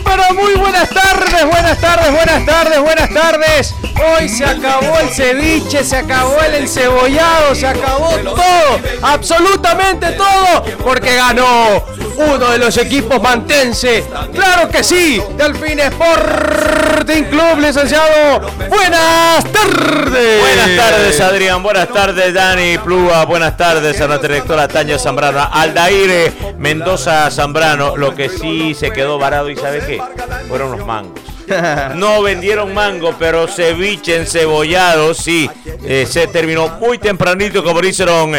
pero muy buenas tardes, buenas tardes, buenas tardes, buenas tardes. Hoy se acabó el ceviche, se acabó el encebollado, se acabó todo, absolutamente todo, porque ganó uno de los equipos mantense. Claro que sí, Delfín Sporting Club, licenciado. Buenas tardes. Buenas tardes, Adrián. Buenas tardes, Dani Plúa. Buenas tardes a nuestra directora Tania Zambrano. Aldair Mendoza Zambrano. Lo que sí se quedó varado, ¿y sabe qué? Fueron los mangos. No vendieron mango, pero ceviche encebollado, sí. Se terminó muy tempranito, como dijeron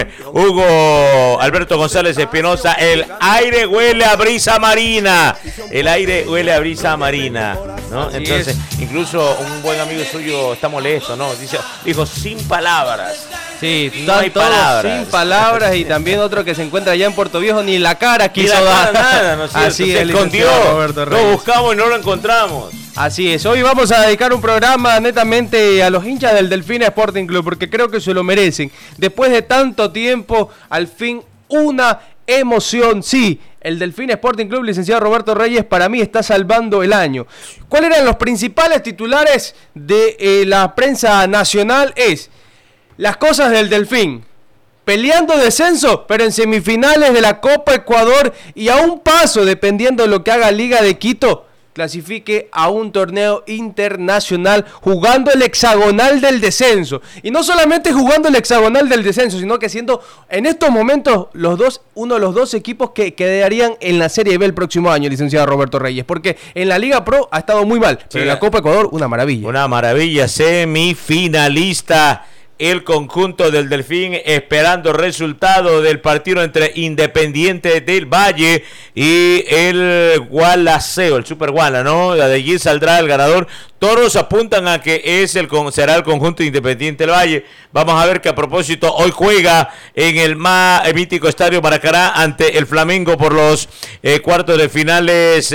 Hugo Alberto González Espinosa. El aire huele a brisa marina. El aire huele a brisa marina, ¿no? Entonces, incluso un buen amigo suyo está molesto, ¿no? Dijo sin palabras. Sí, no hay palabras. Sin palabras, y también otro que se encuentra allá en Puerto Viejo, ni la cara quiso dar. Nada, ¿no es cierto? Así se es, escondió. Lo buscamos y no lo encontramos. Así es, hoy vamos a dedicar un programa netamente a los hinchas del Delfín Sporting Club, porque creo que se lo merecen. Después de tanto tiempo, al fin una emoción, sí. El Delfín Sporting Club, licenciado Roberto Reyes, para mí está salvando el año. ¿Cuáles eran los principales titulares de la prensa nacional? Las cosas del Delfín, peleando descenso, pero en semifinales de la Copa Ecuador y a un paso, dependiendo de lo que haga Liga de Quito, clasifique a un torneo internacional jugando el hexagonal del descenso. Y no solamente jugando el hexagonal del descenso, sino que siendo en estos momentos uno de los dos equipos que quedarían en la Serie B el próximo año, licenciado Roberto Reyes, porque en la Liga Pro ha estado muy mal, pero en la Copa Ecuador una maravilla. Una maravilla, semifinalista. El conjunto del Delfín esperando resultado del partido entre Independiente del Valle y el Gualaceo, el Super Guala, ¿no? De allí saldrá el ganador. Todos apuntan a que será el conjunto Independiente del Valle. Vamos a ver que a propósito hoy juega en el mítico Estadio Maracaná ante el Flamengo por los cuartos de finales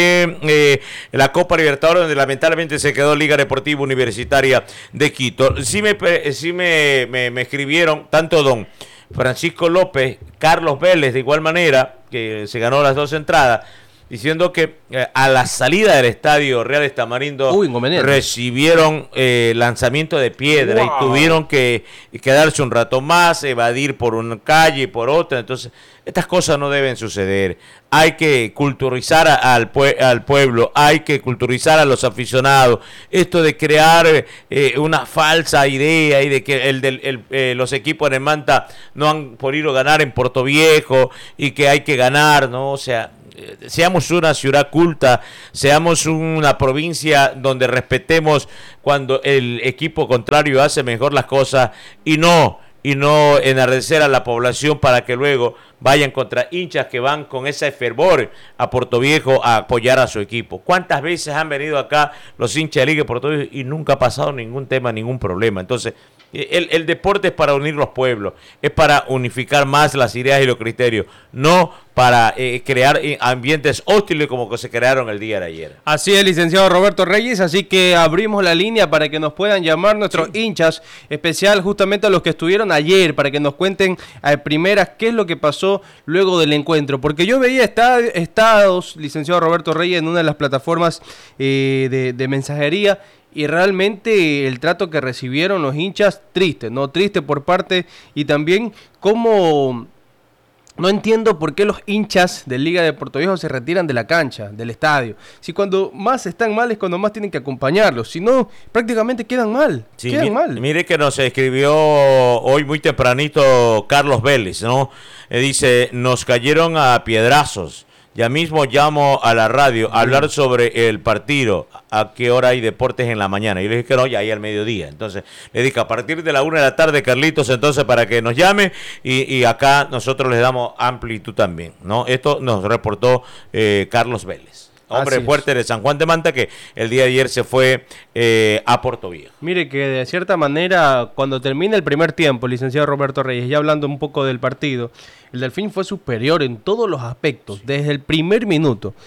de la Copa Libertadores, donde lamentablemente se quedó Liga Deportiva Universitaria de Quito. Sí me escribieron tanto don Francisco López, Carlos Vélez de igual manera, que se ganó las dos entradas, diciendo que a la salida del estadio Real Tamarindo recibieron lanzamiento de piedra, y tuvieron que quedarse un rato más, evadir por una calle y por otra. Entonces, estas cosas no deben suceder. Hay que culturizar al pueblo, hay que culturizar a los aficionados. Esto de crear una falsa idea y de que los equipos de Manta no han podido ganar en Puerto Viejo y que hay que ganar, ¿no? O sea, seamos una ciudad culta, seamos una provincia donde respetemos cuando el equipo contrario hace mejor las cosas y no enardecer a la población para que luego vayan contra hinchas que van con ese fervor a Puerto Viejo a apoyar a su equipo. ¿Cuántas veces han venido acá los hinchas de Liga de Puerto Viejo y nunca ha pasado ningún tema, ningún problema? Entonces, el deporte es para unir los pueblos, es para unificar más las ideas y los criterios, no para crear ambientes hostiles como que se crearon el día de ayer. Así es, licenciado Roberto Reyes, así que abrimos la línea para que nos puedan llamar nuestros hinchas, especial justamente a los que estuvieron ayer, para que nos cuenten a primeras qué es lo que pasó luego del encuentro, porque yo veía estados, licenciado Roberto Reyes, en una de las plataformas de mensajería, y realmente el trato que recibieron los hinchas, triste por parte, y también como no entiendo por qué los hinchas de Liga de Puerto Viejo se retiran de la cancha, del estadio. Si cuando más están mal es cuando más tienen que acompañarlos, si no, prácticamente quedan mal. Sí, mire que nos escribió hoy muy tempranito Carlos Vélez, ¿no? Dice, nos cayeron a piedrazos. Ya mismo llamo a la radio a hablar sobre el partido. ¿A qué hora hay deportes en la mañana? Y le dije que no, ya hay al mediodía. Entonces le dije a partir de la 1 de la tarde, Carlitos, entonces para que nos llame y acá nosotros les damos amplitud también, ¿no? Esto nos reportó Carlos Vélez, hombre fuerte de San Juan de Manta, que el día de ayer se fue a Puerto Viejo. Mire que de cierta manera, cuando termina el primer tiempo, licenciado Roberto Reyes, ya hablando un poco del partido, el Delfín fue superior en todos los aspectos, desde el primer minuto.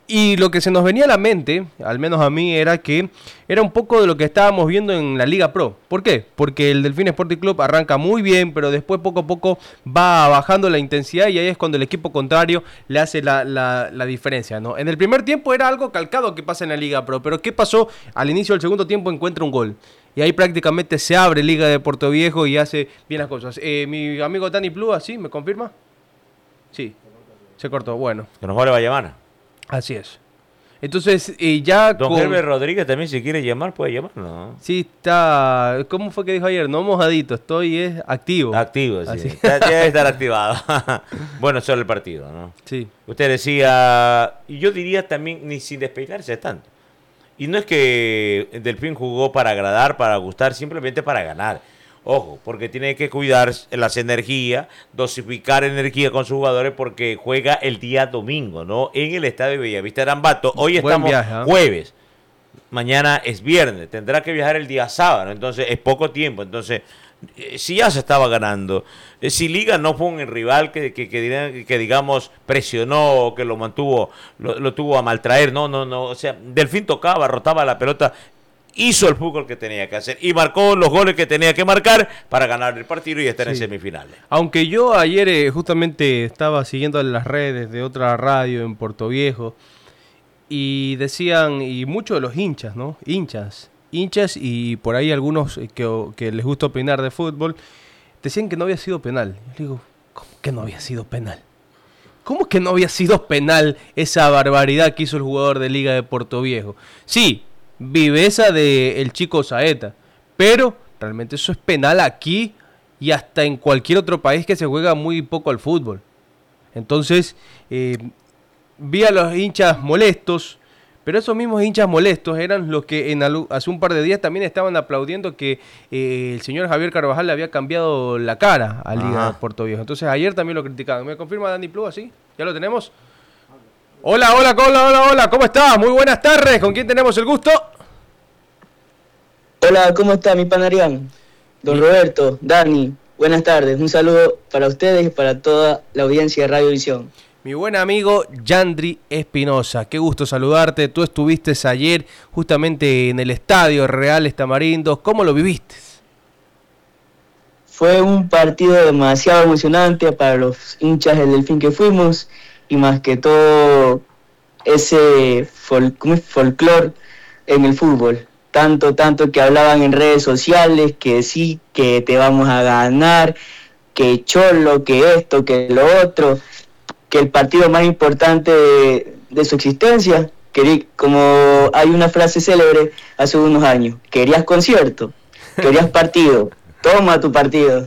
Y lo que se nos venía a la mente, al menos a mí, era que era un poco de lo que estábamos viendo en la Liga Pro. ¿Por qué? Porque el Delfín Sporting Club arranca muy bien, pero después poco a poco va bajando la intensidad y ahí es cuando el equipo contrario le hace la diferencia, ¿no? En el primer tiempo era algo calcado que pasa en la Liga Pro, pero ¿qué pasó? Al inicio del segundo tiempo encuentra un gol. Y ahí prácticamente se abre Liga de Puerto Viejo y hace bien las cosas. Mi amigo Dani Plúa, ¿sí? ¿Me confirma? Sí, se cortó. Bueno. Que nos va a llamar. Así es. Entonces, ya Don Herbert Rodríguez también, si quiere llamar, puede llamar, ¿no? Sí, está... ¿Cómo fue que dijo ayer? No mojadito, estoy activo. Activo, sí. Debe estar activado. Bueno, solo el partido, ¿no? Sí. Usted decía... Y yo diría también, ni sin despeinarse tanto. Y no es que el Delfín jugó para agradar, para gustar, simplemente para ganar. Ojo, porque tiene que cuidar las energías, dosificar energía con sus jugadores porque juega el día domingo, ¿no? En el estadio de Bellavista de Ambato. Hoy estamos jueves, mañana es viernes, tendrá que viajar el día sábado, entonces es poco tiempo. Entonces, si ya se estaba ganando, si Liga no fue un rival que digamos presionó o que lo mantuvo, lo tuvo a maltraer, no, o sea, Delfín tocaba, rotaba la pelota, hizo el fútbol que tenía que hacer y marcó los goles que tenía que marcar para ganar el partido y estar en semifinales. Aunque yo ayer justamente estaba siguiendo las redes de otra radio en Puerto Viejo y decían, y muchos de los hinchas, ¿no? Hinchas y por ahí algunos que les gusta opinar de fútbol, decían que no había sido penal. Yo digo, ¿cómo que no había sido penal? ¿Cómo que no había sido penal esa barbaridad que hizo el jugador de Liga de Puerto Viejo? Sí, viveza del chico Saeta, pero realmente eso es penal aquí y hasta en cualquier otro país que se juega muy poco al fútbol. Entonces, vi a los hinchas molestos, pero esos mismos hinchas molestos eran los que hace un par de días también estaban aplaudiendo que el señor Javier Carvajal le había cambiado la cara a Liga de Puerto Viejo. Entonces ayer también lo criticaban. ¿Me confirma Dani Plúa? ¿Sí? ¿Ya lo tenemos? Hola, ¿cómo estás? Muy buenas tardes, ¿con quién tenemos el gusto? Hola, ¿cómo está mi pan Arián? Don Roberto, Dani, buenas tardes, un saludo para ustedes y para toda la audiencia de Radio Visión. Mi buen amigo Yandri Espinosa, qué gusto saludarte, tú estuviste ayer justamente en el estadio Real Estamarindos, ¿cómo lo viviste? Fue un partido demasiado emocionante para los hinchas del Delfín que fuimos, y más que todo ese folclore en el fútbol. Tanto que hablaban en redes sociales, que sí, que te vamos a ganar, que Cholo, que esto, que lo otro, que el partido más importante de su existencia, como hay una frase célebre hace unos años, querías concierto, querías partido, toma tu partido.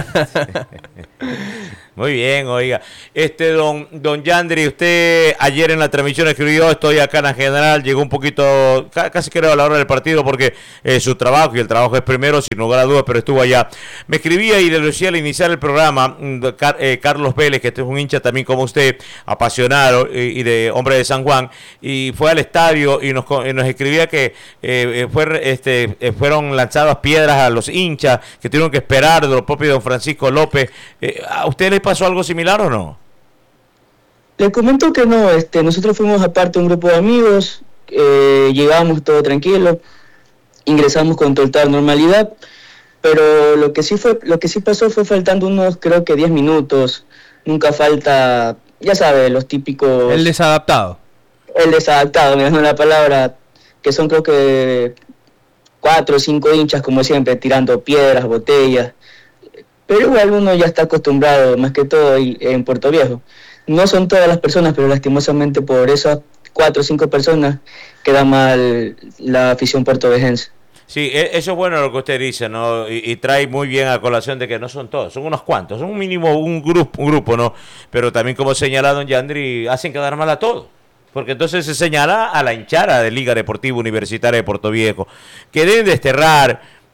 Muy bien, oiga. Don Yandri, usted ayer en la transmisión escribió, estoy acá en la general, llegó un poquito, casi creo a la hora del partido porque su trabajo, y el trabajo es primero, sin lugar a dudas, pero estuvo allá. Me escribía y le decía al iniciar el programa, Carlos Vélez, que es un hincha también como usted, apasionado y de hombre de San Juan, y fue al estadio y nos escribía que fueron lanzadas piedras a los hinchas, que tuvieron que esperar, de lo propio don Francisco López. ¿A usted le pasó algo similar o no? Le comento que no, nosotros fuimos aparte un grupo de amigos, llegamos todo tranquilo, ingresamos con total normalidad, pero lo que sí pasó fue faltando unos, creo que 10 minutos, nunca falta, ya sabe, los típicos... El desadaptado, me da la palabra, que son creo que 4 o 5 hinchas como siempre, tirando piedras, botellas. Pero igual uno ya está acostumbrado, más que todo en Puerto Viejo. No son todas las personas, pero lastimosamente por esas 4 o 5 personas queda mal la afición puertovejense. Sí, eso es bueno lo que usted dice, ¿no? Y trae muy bien a colación de que no son todos, son unos cuantos, son un mínimo un grupo, ¿no? Pero también, como señala don Yandri, hacen quedar mal a todos. Porque entonces se señala a la hinchada de Liga Deportiva Universitaria de Puerto Viejo, que deben desterrar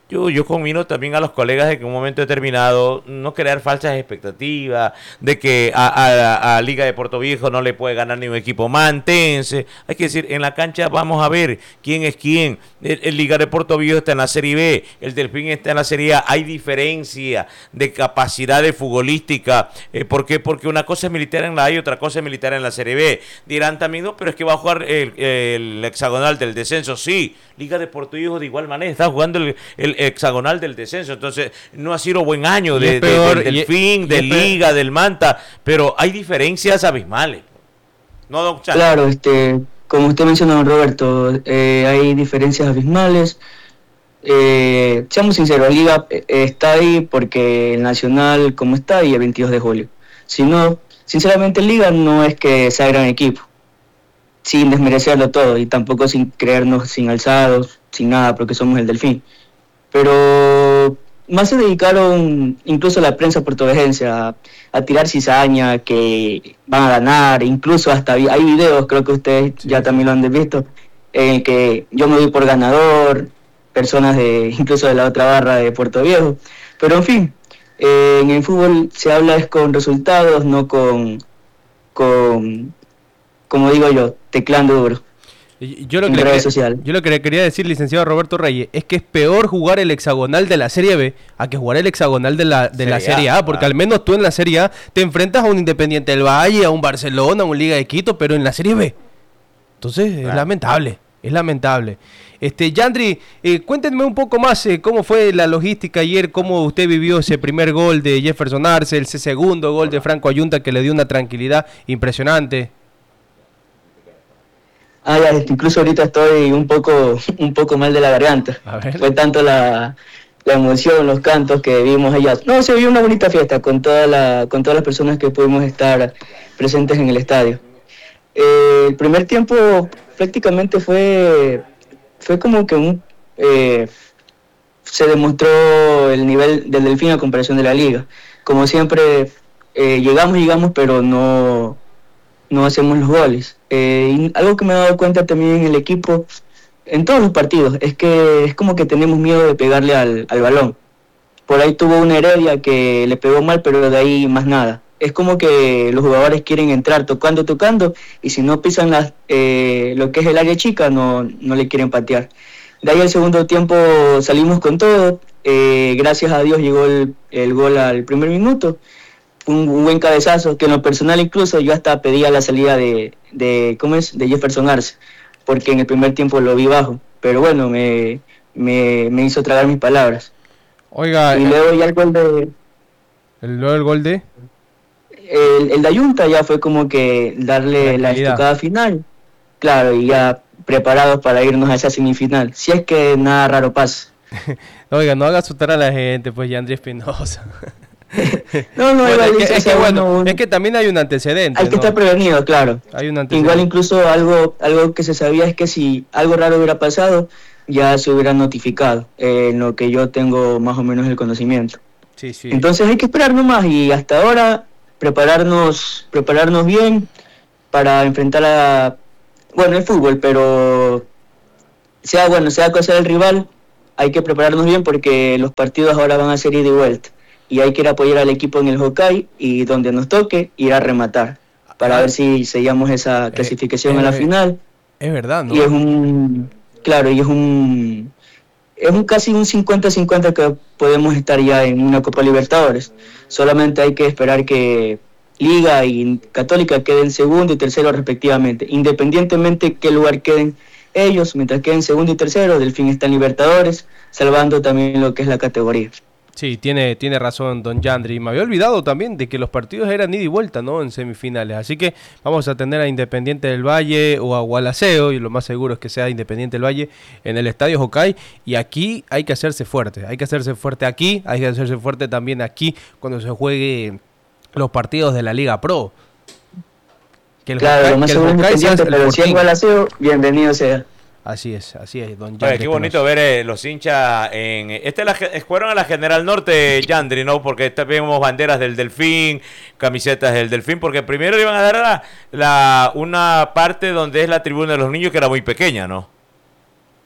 Yo conmino también a los colegas de que en un momento determinado no crear falsas expectativas, de que a Liga de Puerto Viejo no le puede ganar ni un equipo mantense. Hay que decir, en la cancha vamos a ver quién es quién. El Liga de Puerto Viejo está en la Serie B, el Delfín está en la Serie A. Hay diferencia de capacidad de futbolística. ¿Por qué? Porque una cosa es militar en la A y otra cosa es militar en la Serie B. Dirán también, no, pero es que va a jugar el hexagonal del descenso. Sí, Liga de Puerto Viejo de igual manera está jugando el hexagonal del descenso, entonces no ha sido buen año del Delfín, de Liga, del Manta, pero hay diferencias abismales. No, don Chano. Claro, como usted mencionó, don Roberto, hay diferencias abismales. Seamos sinceros, Liga está ahí porque el Nacional como está y el 22 de julio. Si no, sinceramente Liga no es que sea gran equipo, sin desmerecerlo todo y tampoco sin creernos sin alzados, sin nada, porque somos el Delfín. Pero más se dedicaron incluso la prensa portuguesense a tirar cizaña, que van a ganar, incluso hasta hay videos, creo que ustedes ya también lo han visto, en el que yo me doy por ganador, personas incluso de la otra barra de Puerto Viejo. Pero en fin, en el fútbol se habla es con resultados, no con como digo yo, teclando duro. Yo lo que le quería decir, licenciado Roberto Reyes, es que es peor jugar el hexagonal de la Serie B a que jugar el hexagonal de la Serie A, porque al menos tú en la Serie A te enfrentas a un Independiente del Valle, a un Barcelona, a un Liga de Quito, pero en la Serie B. Entonces es lamentable. Yandri, cuéntenme un poco más cómo fue la logística ayer, cómo usted vivió ese primer gol de Jefferson Arce, ese segundo gol de Franco Ayunta que le dio una tranquilidad impresionante. Incluso ahorita estoy un poco mal de la garganta. Fue tanto la emoción, los cantos que vimos allá. No, se vio una bonita fiesta con todas las personas que pudimos estar presentes en el estadio. El primer tiempo prácticamente fue como que se demostró el nivel del Delfín a comparación de la Liga. Como siempre, llegamos, pero no hacemos los goles. Y algo que me he dado cuenta también en el equipo, en todos los partidos, es que es como que tenemos miedo de pegarle al balón. Por ahí tuvo una Heredia que le pegó mal, pero de ahí más nada. Es como que los jugadores quieren entrar tocando, y si no pisan lo que es el área chica, no le quieren patear. De ahí al segundo tiempo salimos con todo. Gracias a Dios llegó el gol al primer minuto. Un buen cabezazo, que en lo personal incluso yo hasta pedía la salida de Jefferson Arce, porque en el primer tiempo lo vi bajo, pero bueno, me hizo tragar mis palabras. Oiga, y luego ya el gol de... ¿El gol de? El de Ayunta ya fue como que darle la estocada final, claro, y ya preparados para irnos a esa semifinal, si es que nada raro pasa. Oiga, no haga asustar a la gente, pues, Yandri Espinosa. No, bueno, es que también hay un antecedente. Hay que estar prevenido, claro. Hay un antecedente. Igual incluso algo que se sabía es que si algo raro hubiera pasado, ya se hubiera notificado, en lo que yo tengo más o menos el conocimiento. Sí. Entonces hay que esperar nomás y hasta ahora prepararnos bien para enfrentar el fútbol, pero sea cosa del rival, hay que prepararnos bien porque los partidos ahora van a ser ida y vuelta. Y hay que ir a apoyar al equipo en el Hokkaido y donde nos toque ir a rematar para ver si sellamos esa clasificación a la final. Es verdad, ¿no? Y es un casi un 50-50 que podemos estar ya en una Copa Libertadores. Solamente hay que esperar que Liga y Católica queden segundo y tercero respectivamente. Independientemente qué lugar queden ellos, mientras queden segundo y tercero, Delfín está en Libertadores, salvando también lo que es la categoría. Sí, tiene razón don Yandri. Me había olvidado también de que los partidos eran ida y vuelta, ¿no? En semifinales. Así que vamos a tener a Independiente del Valle o a Gualaceo, y lo más seguro es que sea Independiente del Valle en el Estadio Hokkaido. Y aquí hay que hacerse fuerte. Hay que hacerse fuerte aquí, hay que hacerse fuerte también aquí cuando se juegue los partidos de la Liga Pro. Claro, lo más seguro es Independiente, pero si es Gualaceo, bienvenido sea. Así es, don Yandri. Qué bonito ver los hinchas en... fueron a la General Norte, Yandri, ¿no? Porque vemos banderas del Delfín, camisetas del Delfín, porque primero le iban a dar una parte donde es la tribuna de los niños, que era muy pequeña, ¿no?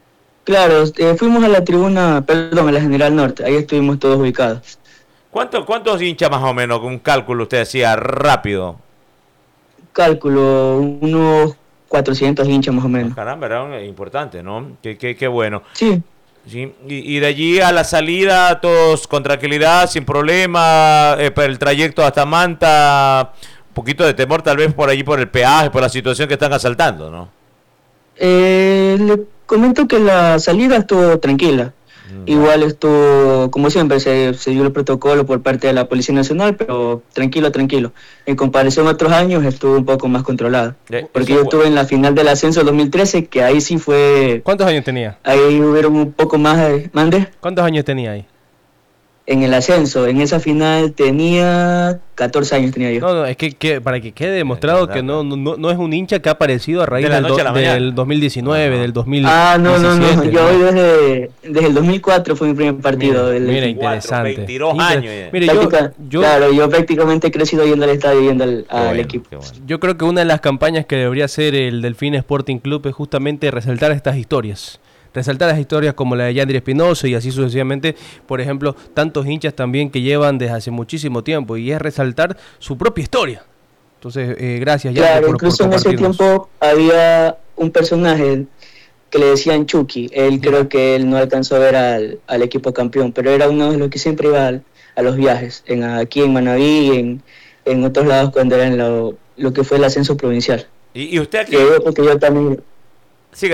Claro, fuimos a la tribuna, perdón, a la General Norte, ahí estuvimos todos ubicados. ¿Cuántos hinchas más o menos, con un cálculo usted hacía rápido? Cálculo, unos 400 hinchas más o menos. Caramba, era importante, ¿no? Qué bueno. Sí. Sí, y de allí a la salida, todos con tranquilidad, sin problema, para el trayecto hasta Manta, un poquito de temor tal vez por allí, por el peaje, por la situación que están asaltando, ¿no? Le comento que la salida estuvo tranquila. Igual estuvo, como siempre, se dio el protocolo por parte de la Policía Nacional, pero tranquilo. En comparación a otros años estuvo un poco más controlado. Porque yo estuve en la final del ascenso 2013, que ahí sí fue... ¿Cuántos años tenía? Ahí hubieron un poco más de... ¿Mande? ¿Cuántos años tenía ahí? En el ascenso, en esa final tenía 14 años tenía yo. No, es que para que quede demostrado que no es un hincha que ha aparecido a raíz del 2019, del 2017. No, yo hoy desde el 2004 fue mi primer partido. Mira, interesante. 22 años. Mira, yo prácticamente he crecido yendo al estadio, yendo al equipo. Bueno. Yo creo que una de las campañas que debería hacer el Delfín Sporting Club es justamente resaltar estas historias. Resaltar las historias como la de Yandri Espinosa y así sucesivamente, por ejemplo, tantos hinchas también que llevan desde hace muchísimo tiempo, y es resaltar su propia historia. Entonces, gracias Yandri por incluso en ese tiempo había un personaje que le decían Chucky. Creo que él no alcanzó a ver al equipo campeón, pero era uno de los que siempre iba a los viajes, aquí en Manaví, en otros lados cuando era lo que fue el ascenso provincial. ¿Y usted aquí? Porque yo también... Siga.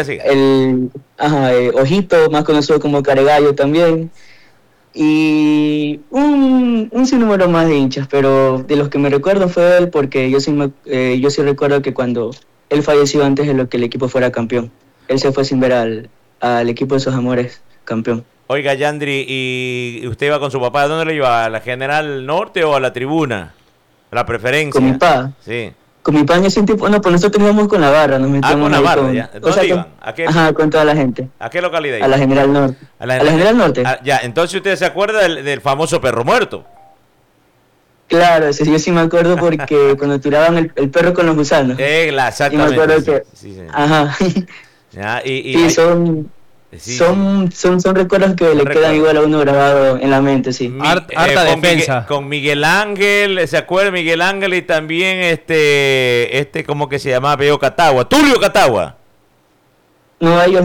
Ojito, más conocido como Caregallo también. Y un sinnúmero más de hinchas, pero de los que me recuerdo fue él, porque yo sí recuerdo que cuando él falleció antes de lo que el equipo fuera campeón, él se fue sin ver al equipo de sus amores campeón. Oiga, Yandri, ¿y usted iba con su papá? ¿A dónde le iba? ¿A la General Norte o a la tribuna? ¿La preferencia? Con mi papá. Sí. Con mi pan ese tiempo, pues nosotros teníamos con la barra, nos metíamos con la barra, ya. ¿Dónde iban? Con toda la gente. ¿A qué localidad iban? A la General Norte. ¿A la General Norte? Ya, entonces usted se acuerda del famoso perro muerto. Claro, yo sí me acuerdo porque cuando tiraban el perro con los gusanos. Exactamente. Y me acuerdo que... Sí. Ajá. Ya, sí, son recuerdos que le quedan igual a uno grabado en la mente, sí. Harta defensa. Con Miguel Ángel, ¿se acuerda? Miguel Ángel y también ¿cómo que se llamaba? Tulio Catagua. No, ellos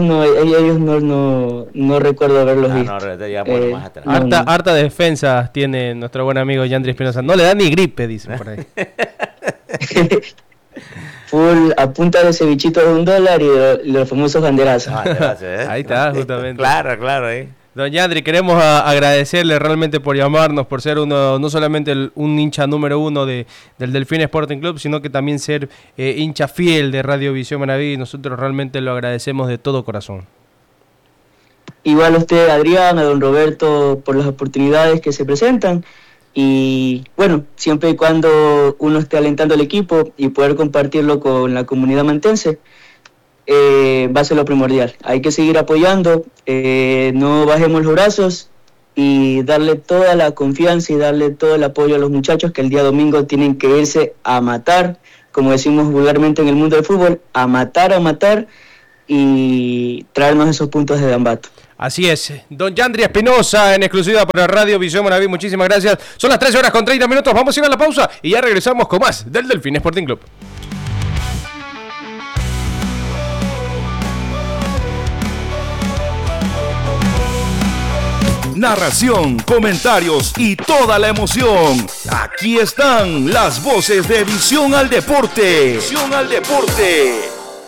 no recuerdo haberlos visto. Más atrás. Harta defensa tiene nuestro buen amigo Yandri Espinosa. No le da ni gripe, dicen por ahí. Full a punta de cevichito de $1 y los famosos banderazos. Ahí está, justamente. Claro, ahí. Don Yandri, queremos agradecerle realmente por llamarnos, por ser no solamente un hincha número uno del Delfín Sporting Club, sino que también ser hincha fiel de Radio Visión Manaví. Nosotros realmente lo agradecemos de todo corazón. Igual a usted, Adrián, a don Roberto, por las oportunidades que se presentan. Y bueno, siempre y cuando uno esté alentando al equipo y poder compartirlo con la comunidad mantense, va a ser lo primordial. Hay que seguir apoyando, no bajemos los brazos y darle toda la confianza y darle todo el apoyo a los muchachos que el día domingo tienen que irse a matar, como decimos vulgarmente en el mundo del fútbol, a matar y traernos esos puntos de Dambato. Así es, don Yandri Espinosa en exclusiva para Radio Visión Manaví, muchísimas gracias. Son las 13:30, vamos a ir a la pausa y ya regresamos con más del Delfín Sporting Club. Narración, comentarios y toda la emoción. Aquí están las voces de Visión al Deporte. Visión al Deporte.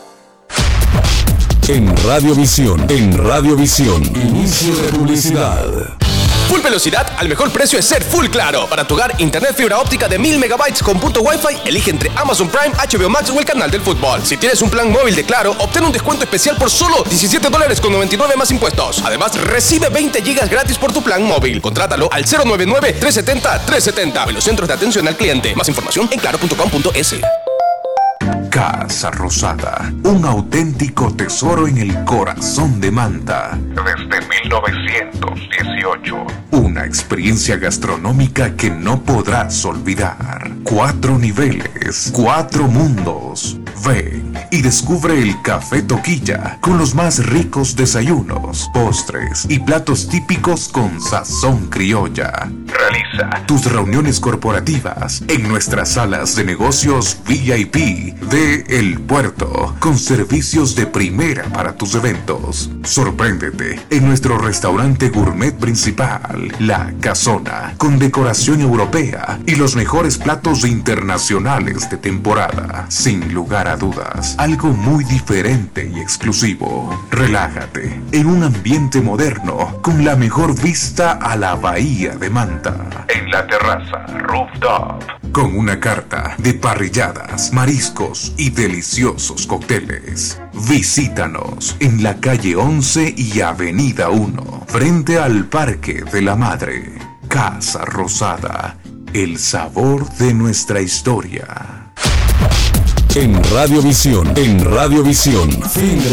En Radiovisión, inicio de publicidad. Full velocidad al mejor precio es ser Full Claro. Para tu hogar, internet fibra óptica de 1000 megabytes con punto Wi-Fi, elige entre Amazon Prime, HBO Max o el canal del fútbol. Si tienes un plan móvil de Claro, obtén un descuento especial por solo $17.99 más impuestos. Además, recibe 20 gigas gratis por tu plan móvil. Contrátalo al 099-370-370. Los centros de atención al cliente. Más información en claro.com.es. Casa Rosada, un auténtico tesoro en el corazón de Manta. Desde 1918. Una experiencia gastronómica que no podrás olvidar. 4 niveles, 4 mundos. Ven y descubre el Café Toquilla con los más ricos desayunos, postres y platos típicos con sazón criolla. Realiza tus reuniones corporativas en nuestras salas de negocios VIP de El Puerto, con servicios de primera para tus eventos. Sorpréndete en nuestro restaurante gourmet principal, La Casona, con decoración europea y los mejores platos internacionales de temporada. Sin lugar a dudas, algo muy diferente y exclusivo. Relájate en un ambiente moderno con la mejor vista a la bahía de Manta. En la terraza Rooftop, con una carta de parrilladas, mariscos y deliciosos cócteles. Visítanos en la calle 11 y avenida 1, frente al Parque de la Madre. Casa Rosada, el sabor de nuestra historia. En Radiovisión, fin de